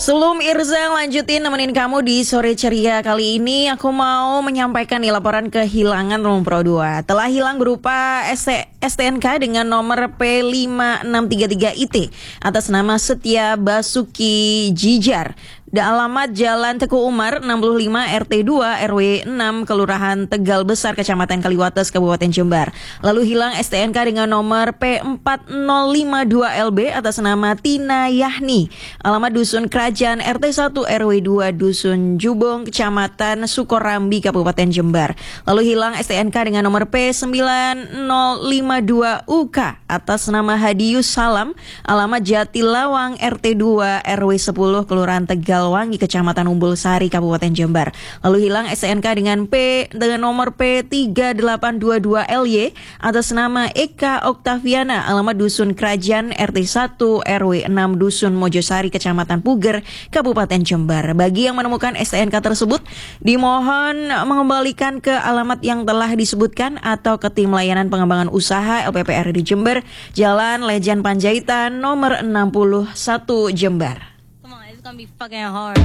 Sebelum Irza lanjutin nemenin kamu di sore ceria kali ini, aku mau menyampaikan nih laporan kehilangan nomor Pro 2. Telah hilang berupa STNK dengan nomor P5633IT atas nama Setia Basuki Jijar. Alamat Jalan Teguh Umar 65 RT 2 RW 6 Kelurahan Tegal Besar Kecamatan Kaliwates Kabupaten Jember. Lalu hilang STNK dengan nomor P4052LB atas nama Tina Yahni. Alamat Dusun Kerajaan RT 1 RW 2 Dusun Jubong Kecamatan Sukorambi Kabupaten Jember. Lalu hilang STNK dengan nomor P9052UK atas nama Hadius Salam. Alamat Jatilawang RT 2 RW 10 Kelurahan Tegal Wangi Kecamatan Umbul Sari Kabupaten Jember. Lalu hilang STNK dengan nomor P3822LY atas nama Eka Oktaviana. Alamat Dusun Kerajaan RT 1 RW 6 Dusun Mojosari Kecamatan Puger Kabupaten Jember. Bagi yang menemukan STNK tersebut, dimohon mengembalikan ke alamat yang telah disebutkan atau ke tim layanan pengembangan usaha LPPR di Jember, Jalan Lejen Panjaitan nomor 61 Jember. Come on, it's gonna be fucking hard.